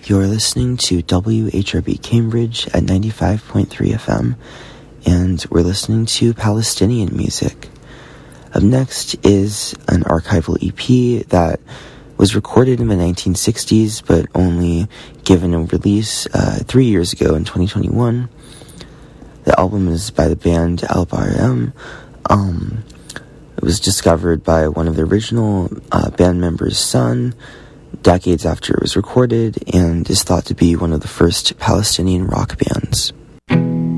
You're listening to WHRB Cambridge at 95.3 FM, and we're listening to Palestinian music. Up next is an archival EP that was recorded in the 1960s, but only given a release 3 years ago in 2021. The album is by the band Al-Barm. It was discovered by one of the original band members' son decades after it was recorded, and is thought to be one of the first Palestinian rock bands.